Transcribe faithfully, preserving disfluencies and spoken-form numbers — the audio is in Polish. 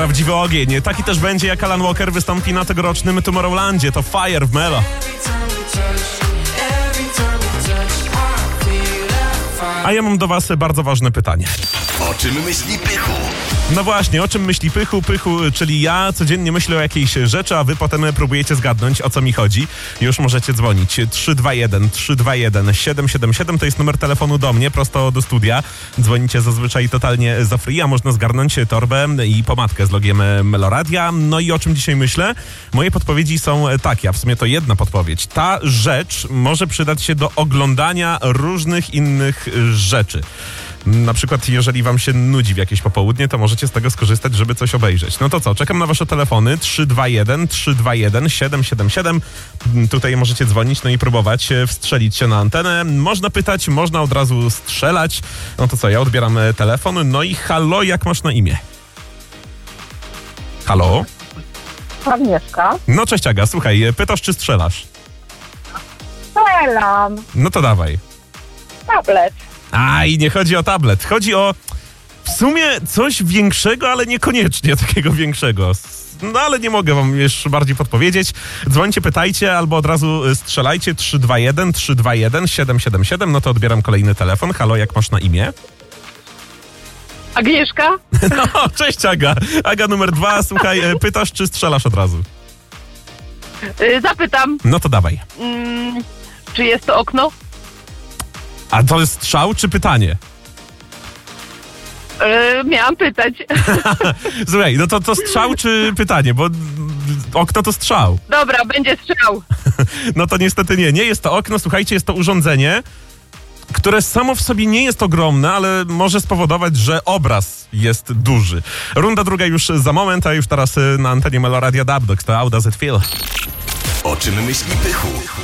prawdziwy ogień. Taki też będzie, jak Alan Walker wystąpi na tegorocznym Tomorrowlandzie. To Fire w Melo. A ja mam do was bardzo ważne pytanie. O czym myśli Pychu? No właśnie, o czym myśli Pychu? Pychu, czyli ja codziennie myślę o jakiejś rzeczy, a wy potem próbujecie zgadnąć, o co mi chodzi. Już możecie dzwonić. trzy dwa jeden trzy dwa jeden siedem siedem siedem to jest numer telefonu do mnie, prosto do studia. Dzwonicie zazwyczaj totalnie za free, a można zgarnąć torbę i pomadkę z logiem Meloradia. No i o czym dzisiaj myślę? Moje podpowiedzi są takie, a w sumie to jedna podpowiedź. Ta rzecz może przydać się do oglądania różnych innych rzeczy. Na przykład, jeżeli wam się nudzi w jakieś popołudnie, to możecie z tego skorzystać, żeby coś obejrzeć. No to co, czekam na wasze telefony trzy dwa jeden trzy dwa jeden siedem siedem siedem. Tutaj możecie dzwonić, no i próbować wstrzelić się na antenę. Można pytać, można od razu strzelać. No to co, ja odbieram telefon. No i halo, jak masz na imię? Halo? Agnieszka. No cześć Aga, słuchaj, pytasz czy strzelasz? Strzelam. No to dawaj. Tablet. Aj, nie chodzi o tablet. Chodzi o w sumie coś większego, ale niekoniecznie takiego większego. No ale nie mogę wam jeszcze bardziej podpowiedzieć. Dzwońcie, pytajcie albo od razu strzelajcie trzy dwa jeden trzy dwa jeden siedem siedem siedem. No to odbieram kolejny telefon. Halo, jak masz na imię? Agnieszka? No, cześć Aga. Aga numer dwa. Słuchaj, pytasz czy strzelasz od razu? Yy, zapytam. No to dawaj. Mm, czy jest to okno? A to jest strzał czy pytanie? Yy, miałam pytać. Słuchaj, no to, to strzał czy pytanie? Bo okno to strzał. Dobra, będzie strzał. No to niestety nie. Nie jest to okno, słuchajcie, jest to urządzenie, które samo w sobie nie jest ogromne, ale może spowodować, że obraz jest duży. Runda druga już za moment, a już teraz na antenie Meloradia Dubdox. To How Does It Feel? O czym myśli Pychu?